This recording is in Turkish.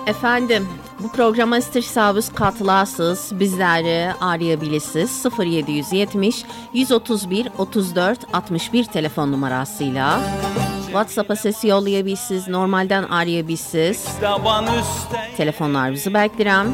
Efendim, bu programa istirseniz katılasız, bizleri arayabilirsiniz. 0770 131 34 61 telefon numarasıyla. WhatsApp'a sesi yollayabilirsiniz, normalden arayabilirsiniz. Telefonlarınızı beklerim.